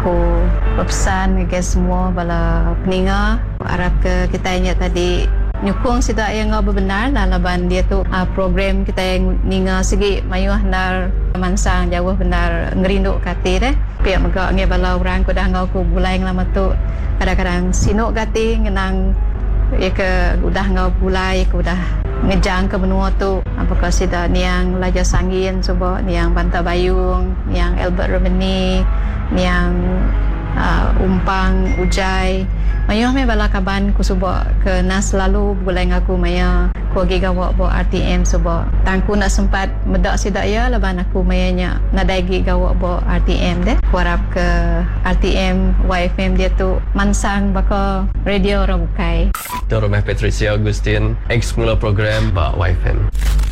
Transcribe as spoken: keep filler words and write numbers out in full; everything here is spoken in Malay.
aku berpesan ke semua bala peninga harap ke kita ingat tadi nyukung sida yang ngau benar lah laban dia tu uh, program kita yang ninga segi mayuh nar mansang jauh benar ngerinduk kati deh pihak megak nge bala orang ku dah ngau ku bulai lama tu kadang-kadang sinuk kati ngenang ya ke udah ngau bulai ku dah ngejang ke benua tu apakah sida niang Laja Sangin coba niang Banta Bayung niang Albert Romani niang uh, Umpang Ujai mayuh me bala kaban ku suba ke nas selalu bulai ngaku maya ku gi gawa bo R T M suba tangku nak sempat medak sida ya laban aku mayanya nadai gi gawa bo R T M deh ku harap ke R T M Y F M dia tu mansang baka radio orang bukai Dr. Patricia Agustin, ex mula program Pak Y F M.